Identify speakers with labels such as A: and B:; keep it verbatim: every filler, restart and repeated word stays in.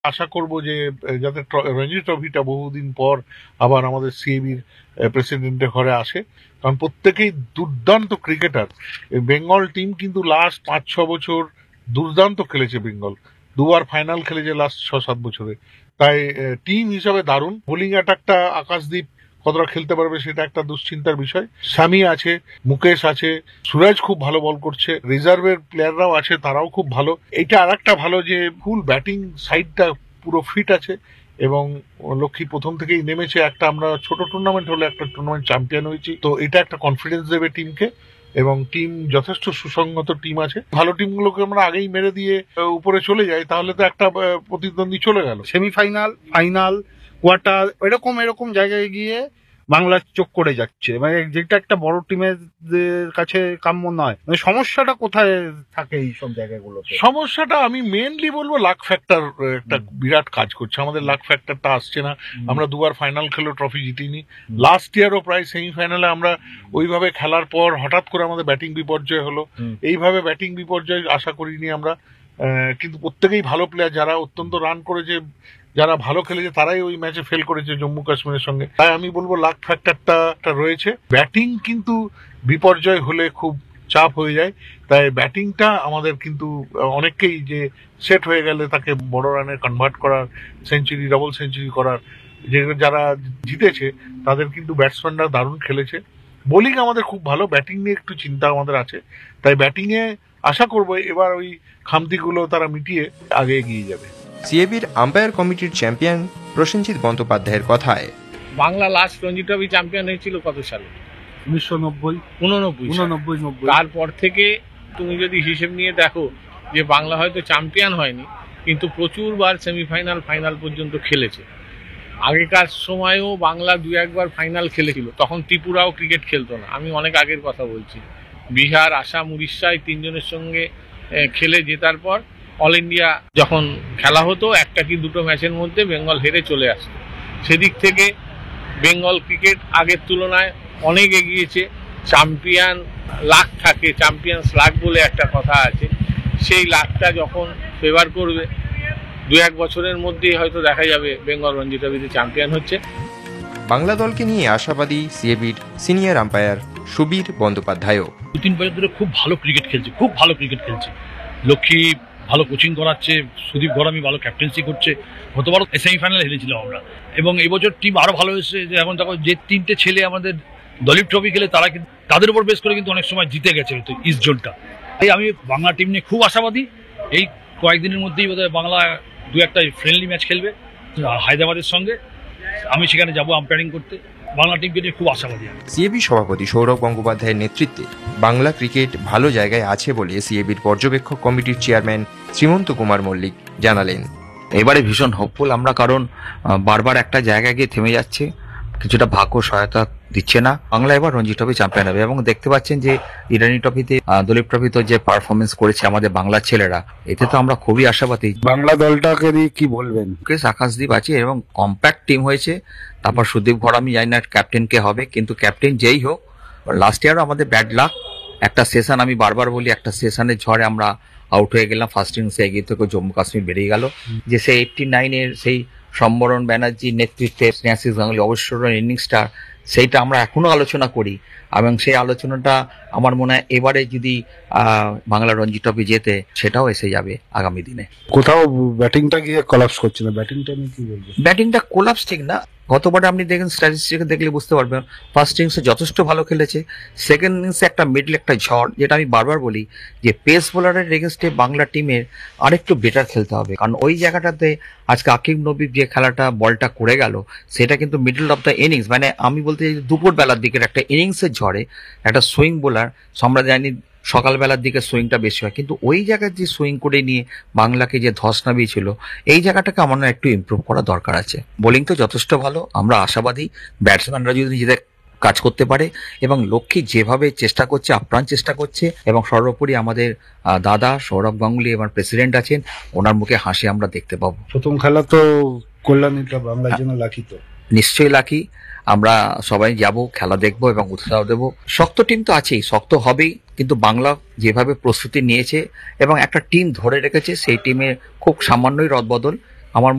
A: আশা করব যে যাতে রঞ্জি ট্রফিটা বহুদিন পর আবার আমাদের সিএবির প্রেসিডেন্টের ঘরে আসে, কারণ প্রত্যেকেই দুর্দান্ত ক্রিকেটার। বেঙ্গল টিম কিন্তু লাস্ট পাঁচ ছ বছর দুর্দান্ত খেলেছে, বেঙ্গল দুবার ফাইনাল খেলেছে লাস্ট ছ সাত বছরে। তাই টিম হিসাবে দারুণ। বোলিং অ্যাটাকটা আকাশদীপ কতটা খেলতে পারবে সেটা একটা দুশ্চিন্তার বিষয়। স্বামী আছে, মুকেশ আছে, সুরাজ খুব ভালো বল করছে, রিজার্ভের প্লেয়াররাও আছে, তারাও খুব ভালো। এইটা আর একটা ভালো যে ফুল ব্যাটিং সাইডটা পুরো ফিট আছে এবং লক্ষ্মী প্রথম থেকেই নেমেছে। একটা আমরা ছোট টুর্নামেন্ট হলে একটা টুর্নামেন্ট চ্যাম্পিয়ন হয়েছি, তো এটা একটা কনফিডেন্স দেবে টিমকে। এবং টিম যথেষ্ট সুসংগত টিম আছে। ভালো টিমগুলোকে আমরা আগেই মেরে দিয়ে উপরে চলে যাই তাহলে তো একটা প্রতিদ্বন্দ্বী চলে গেল।
B: সেমিফাইনাল, ফাইনাল, কোয়ার্টার এরকম এরকম জায়গায় গিয়ে বাংলা চোখ করে যাচ্ছে, মানে যেটা একটা বড় টিমের কাছে কাম্য নয়। মানে সমস্যাটা কোথায় থাকে এই সব জায়গাগুলোতে?
A: সমস্যাটা আমি মেনলি বলবো লাক ফ্যাক্টর একটা বিরাট কাজ করছে। আমাদের লাক ফ্যাক্টরটা আসছে না। আমরা দুবার ফাইনাল খেলেও ট্রফি জিতিনি। লাস্ট ইয়ারও প্রায় সেমিফাইনালে আমরা ওইভাবে খেলার পর হঠাৎ করে আমাদের ব্যাটিং বিপর্যয় হলো। এইভাবে ব্যাটিং বিপর্যয় আশা করিনি আমরা। কিন্তু প্রত্যেকেই ভালো প্লেয়ার, যারা অত্যন্ত রান করেছে, যারা ভালো খেলেছে, তারাই ওই ম্যাচে ফেল করেছে জম্মু কাশ্মীরের সঙ্গে। তাই আমি বলবো লাক ফ্যাক্টরটা রয়েছে। ব্যাটিং কিন্তু বিপর্যয় হলে খুব চাপ হয়ে যায়। তাই ব্যাটিংটা আমাদের কিন্তু অনেককেই যে সেট হয়ে গেলে তাকে বড় রানে কনভার্ট করার, সেঞ্চুরি ডবল সেঞ্চুরি করার, যে যারা জিতেছে তাদের কিন্তু ব্যাটসম্যানরা দারুণ খেলেছে। বোলিং আমাদের খুব ভালো, ব্যাটিং নিয়ে একটু চিন্তা আমাদের আছে। তাই ব্যাটিংয়ে আশা করবো এবার ওই খামতিগুলো তারা মিটিয়ে আগে এগিয়ে যাবে।
C: সিএবির আম্পায়ার কমিটির চ্যাম্পিয়ন প্রসেনজিৎ বন্দ্যোপাধ্যায়ের কথায়,
D: Bangla last Ranji trophy champion হয়েছিল কত সালে?
B: উনিশশো নব্বই
D: উননব্বই
B: উননব্বই নব্বই।
D: তারপর থেকে তুমি যদি হিসেব নিয়ে দেখো যে বাংলা হয়তো চ্যাম্পিয়ন হয়নি, কিন্তু প্রচুরবার সেমিফাইনাল, ফাইনাল পর্যন্ত খেলেছে। আগেকার সময়েও বাংলা দু একবার ফাইনাল খেলেছিল, তখন ত্রিপুরাও ক্রিকেট খেলতো না। আমি অনেক আগের কথা বলছি। বিহার, আসাম, উড়িষ্যায় তিনজনের সঙ্গে খেলে জেতার পর অল ইন্ডিয়া যখন খেলা হতো একটা কি দুটো ম্যাচের মধ্যে বেঙ্গল হেরে চলে আসতো। সেদিক থেকে বেঙ্গল ক্রিকেট আগের তুলনায় অনেক এগিয়েছে। চ্যাম্পিয়ন লাক থাকে, চ্যাম্পিয়ন্স লাক বলে একটা কথা আছে, সেই লাকটা যখন ফেভার করবে দু এক বছরের মধ্যেই হয়তো দেখা যাবে বেঙ্গল রঞ্জি ট্রফিতে চ্যাম্পিয়ন হচ্ছে।
C: বাংলা দলকে নিয়ে আশাবাদী সিএবির সিনিয়র আম্পায়ার সুবীর বন্দ্যোপাধ্যায়ও।
E: দু তিন বছর ধরে খুব ভালো ক্রিকেট খেলছে, খুব ভালো ক্রিকেট খেলছে। লক্ষ্মী ভালো কোচিং করাচ্ছে, সুদীপ ঘরামি ভালো ক্যাপ্টেন্সি করছে। গতবারও সেমিফাইনালে হেরেছিলাম আমরা, এবং এবছর টিম আরো ভালো হয়েছে। যে এখন দেখো যে তিনটে ছেলে আমাদের দলীপ ট্রফি খেলে তারা কিন্তু তাদের উপর বেস করে কিন্তু অনেক সময় জিতে গেছে হয়তো ইস্ট জোনটা। তাই আমি বাংলা টিম নিয়ে খুব আশাবাদী। এই কয়েকদিনের মধ্যেই বোধহয় বাংলা দু একটা ফ্রেন্ডলি ম্যাচ খেলবে হায়দ্রাবাদের সঙ্গে। আমি সেখানে যাবো আম্পায়ারিং করতে। বাংলা টিমকে নিয়ে খুব আশাবাদী।
C: সিএবি সভাপতি সৌরভ গঙ্গোপাধ্যায়ের নেতৃত্বে বাংলা ক্রিকেট ভালো জায়গায় আছে বলে সিএবির পর্যবেক্ষক কমিটির চেয়ারম্যান শ্রীমন্ত কুমার মল্লিক জানালেন।
F: এবারে ভীষণ হোপফুল আমরা, কারণ বারবার একটা জায়গায় গিয়ে থেমে যাচ্ছে, কিছুটা ভাগ্য সহায়তা দিচ্ছে না। বাংলা এবার রঞ্জি ট্রফি চ্যাম্পিয়ন হবে, এবং দেখতে পাচ্ছেন যে ইরানি ট্রফিতে, দলীপ ট্রফিতে যে পারফরমেন্স করেছে আমাদের বাংলার ছেলেরা, এতে তো আমরা খুবই আশাবাদী।
B: বাংলা দলটাকে দিয়ে কি বলবেন?
F: মুকেশ, আকাশদীপ আছে এবং কম্প্যাক্ট টিম হয়েছে। তারপর সুদীপ ঘরামি, জানি না ক্যাপ্টেন কে হবে, কিন্তু ক্যাপ্টেন যেই হোক, লাস্ট ইয়ারও আমাদের ব্যাড লাক। একটা সেশন, আমি বারবার বলি, একটা সেশনের ঝড়ে আমরা আউট হয়ে গেলাম। ফার্স্ট ইনিংসে এগিয়ে থেকে জম্মু কাশ্মীর বেরিয়ে গেল। যে সেই এইটটি নাইনের সেই সম্বরণ ব্যানার্জির নেতৃত্বে স্নেহাশিস গাঙ্গুলি অবসরের ইনিংসটা, সেইটা আমরা এখনো আলোচনা করি, এবং সেই আলোচনাটা আমার মনে হয় এবারে যদি বাংলা রঞ্জি ট্রফি জেতে সেটাও এসে যাবে আগামী দিনে।
B: কোথাও ব্যাটিংটা গিয়ে কোলাপস করছে না, ব্যাটিংটা আমি কি বলবো,
F: ব্যাটিংটা কোলাপস ঠিক না। গতবারে আপনি দেখেন, স্ট্যাটিস্টিক দেখলে বুঝতে পারবেন, ফার্স্ট ইনিংসে যথেষ্ট ভালো খেলেছে, সেকেন্ড ইনিংসে একটা মিডল একটা ঝড়। যেটা আমি বারবার বলি যে পেস বোলারের এগেনস্টে বাংলা টিমের আরেকটু বেটার খেলতে হবে, কারণ ওই জায়গাটাতে আজকে আকিব নবী যে খেলাটা বলটা করে গেল, সেটা কিন্তু মিডল অফ দ্য ইনিংস, মানে আমি বলতে চাই দুপুর বেলার দিকের একটা ইনিংসের ঝড়ে একটা সুইং বোলার, আমরা জানি সকালবেলার দিকে সুইংটা বেশি হয়, কিন্তু ওই জায়গায় যে সুইং করে নিয়ে বাংলাকে যে ধস নামিয়েছিল, এই জায়গাটাকে আমার না একটু ইমপ্রুভ করা দরকার আছে। বোলিং তো যথেষ্ট ভালো, আমরা আশাবাদী ব্যাটসম্যানরা যদি নিজেদের কাজ করতে পারে, এবং লক্ষ্মী যেভাবে চেষ্টা করছে, আপ্রাণ চেষ্টা করছে, এবং সর্বোপরি আমাদের দাদা সৌরভ গাঙ্গুলি এবং প্রেসিডেন্ট আছেন, ওনার মুখে হাসি আমরা দেখতে পাবো।
B: প্রথম খেলা তো কল্যাণীটা বাংলার জন্য লাকি, তো
F: নিশ্চয়ই লাকি। আমরা সবাই যাব, খেলা দেখবো এবং উৎসাহ দেব। শক্ত টিম তো আছেই, শক্ত হবেই, কিন্তু বাংলা যেভাবে প্রস্তুতি নিয়েছে এবং একটা টিম ধরে রেখেছে, সেই টিমে খুব সামান্যই রদবদল, আমার